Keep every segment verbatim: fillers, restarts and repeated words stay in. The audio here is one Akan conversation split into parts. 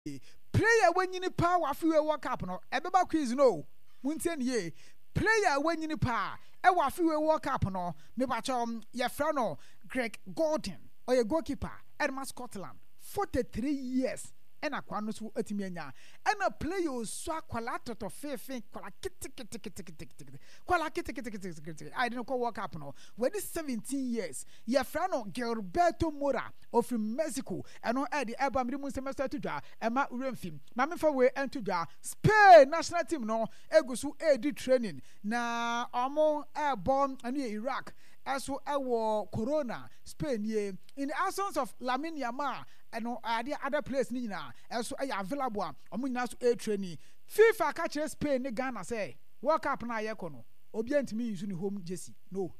player when you power wafi we World Cup no ebeba quiz no muntie ne player when you pa e wafi we World Cup no me ba chom ye fra no Greg Gordon or a goalkeeper Edma Scotland forty-three years and a quanos who etimenya and a player so qualata to fefe quala kiti kiti kiti kiti kiti quala kiti kiti kiti kiti I didn't call World Cup no when this seventeen years ye frano Gilberto Mora of Mexico and no Eddie Ebam Rimun semester to ja Emma Uremfim Mammy for way and to ja Spain national team no egusu edi training na amo airborne and Iraq as well as Corona Spain ye in the absence of Lamine Yamal and no other place ni na as well available omo nyina so a training FIFA catch Spain ni Ghana say World Cup na ye kono obi antimi use ni home jersey no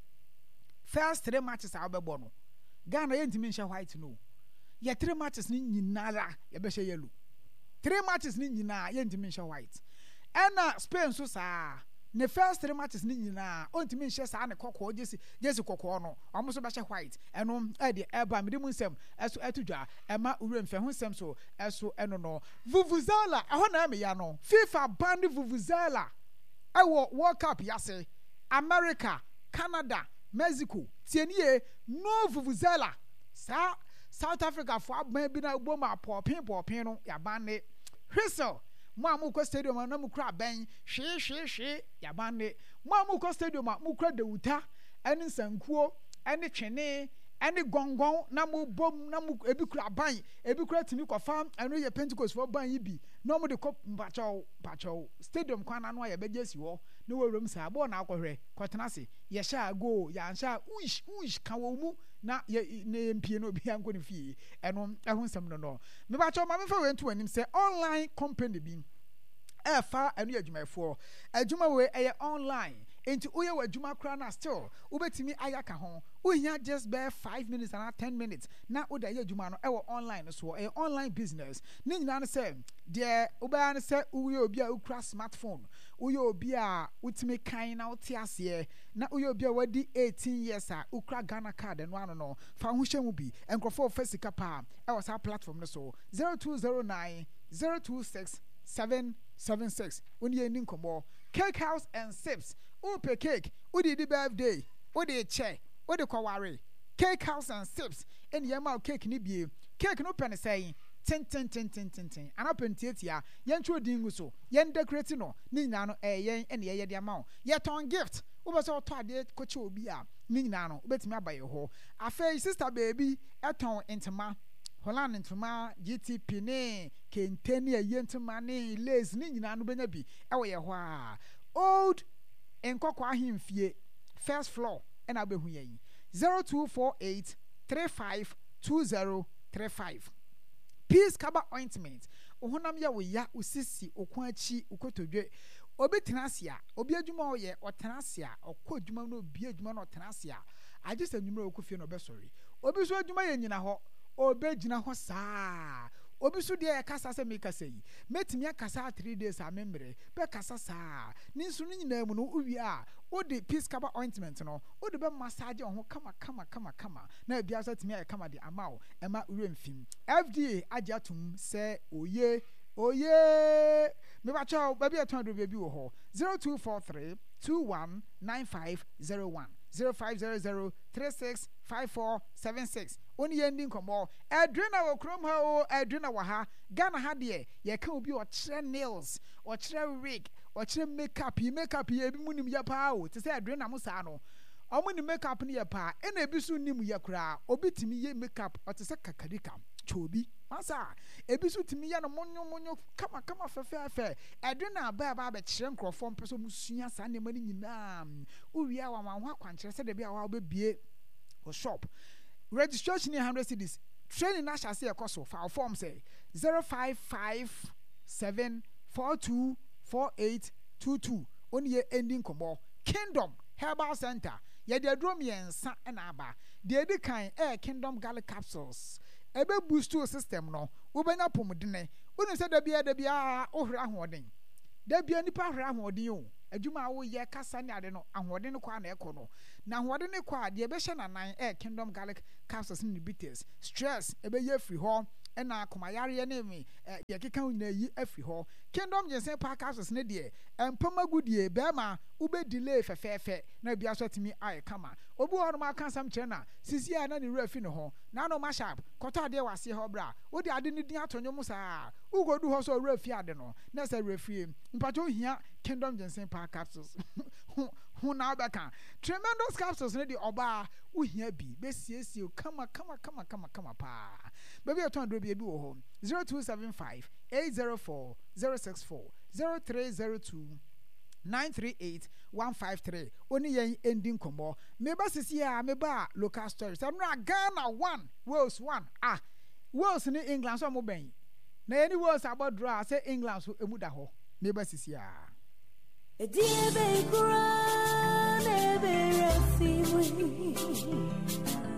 first three matches a obebo no Ghana ye ntimi nhye white no ye three matches ni nyinara ye be hye yellow three matches ni nyina ye ntimi nhye white and Spain so sa ne first three matches ni nyina ontimi nhye sa ne kokko jersey jersey kokko no omo so be hye white eno e de eba me dem nsem eso etudwa ema uremfe ho nsem so eso eno no vuvuzela eho na me ya no FIFA banned vuvuzela ewo World Cup yase America Canada Mexico tienie no vuvuzela sa South Africa for aban bi na gbo ma popin popin no ya banne whistle mo amuko stadium na mu kra ben hwe hwe hwe ya banne mo amuko stadium mu kra dewuta eni sankuo eni twene eni gongon na mu bom na mu ebi kra ban ebi kra timi kofa eno ye Pentecost for ban yi bi no mu de ko bacho bacho stadium kwana no ya bejesi wo ne worom sa bo na akohwe kotena se ye sha go ya sha uish uish kan wo mu na ye ne mpie no bi anko ne fie eno ehun sam no no me bacho ma me fa we ntu anim se online company bi e fa eno adwumafo adwuma we e online enti uye wadwuma kra na still ubetimi ayaka ho uhia just bare five minutes and ten minutes na oda ye adwuma no e wo online so e online business ni nyina no say de uba no say uye obi a ukra smartphone uye obi a utimi kan na uti ase na uye obi a wadi eighteen years a ukra Ghana card no ano no fa ho hye mu bi enkrofo fasika pa e wo sa platform no so zero two zero nine zero two six seven seven six oni eni nkomo Cake House and Sips upe cake udi di birthday udi che udi kwaware Cake House and Sips eni yema cake ni bie cake no pen say ten ten ten ten ten ten ana pentietia yen tro dingu so yen decorate no ni nyina no eh yen eni ye de ama ye ton gift wo so to ade koche obi a ni nyina no obetimi abaye ho afei sister baby eton intema Holland ntoma G T P ne kenteni ayentoma ne lace ni nyina no benya bi ewo ye ho a old enkokwa ahemfie first floor and abehu yen zero two four eight three five two zero three five Peace Kaba ointment ohunam ya wo ya usisi okwachi ukotodwe obi tenasia obi adwuma oye otenasia okọ adwuma no obi adwuma no otenasia agisa nwumre okofie no be sorry obi so adwuma ye nyina ho obe gina ho saa obi so de kasa se me kasa yi metimi akasa three days a membre be kasa saa ni nso ni nyina mu no uwi a o de Peace Kaba ointment no o de be massage ho kama kama kama kama na bia so timi ay kama de amawo ema uremfim F D A ajatum se oye oye me ba cha ba bia ton do bebi wo ho zero two four three two one nine five zero one zero five zero zero three six five four seven six oni ending komo edrina wo krom ha o edrina wa ha Ghana ha de ye ka obi o kire nails o kire wig o kire makeup yi makeup yi ebi munim ya pa o te se edrina mo sa no omo ni makeup ni ya pa e na ebi so nim ya kura obi timi ye makeup o te se kakarika chobi masa ebi so timi ya no monyo monyo kama kama fefe fe edrina ba ba ba kire nkrofo mpeso musua sa ne mani nyina uwi a wa ma ho kwankire se de bia wa obebie o shop registration in one hundred cedis training na shall say ekoso file form say zero five five seven four two four eight two two only ye ending komo Kingdom Herbal Center ye de adrom yensa na aba de edi kan air Kingdom garlic capsules ebe boost your system no wo benya pomodene wonu se da bia da bia ohra ahoden da bia nipa hra ahoden o adwuma wo ye kasa ne ade no ahoden no kwa na ekono na ahoden ne kwa de be hye nanan eh Kingdom garlic capsules ni bitters stress ebe ye free ho ɛna komayare ne me de keka na yi afi hɔ Kingdom Ginseng Park Capsules ne de empama gudie be ma ube delay fefefe na bia so timi aye kama obi ho no ma kan sam kire na sisi a na ne rafi ne ho na no ma sharp kɔtɔ ade wase hɔ bra wo de ade ne din atonyo mu saa ugodu hɔ so rafi ade no na sa rafi mpacho hia Kingdom Ginseng Park Capsules hu na beka tremendous capsules ne de oba wo hia bi be siesie kama kama kama kama kama pa baby aton do bi bi wo ho zero two seven five eight zero four zero six four zero three zero two nine three eight one five three oni yen ending komo me ba sisi a me ba local stories am na Ghana one Wales one ah Wales ni England so mo ben na any Wales about draw say England so emu da ho me ba sisi a e die be kura ne be refi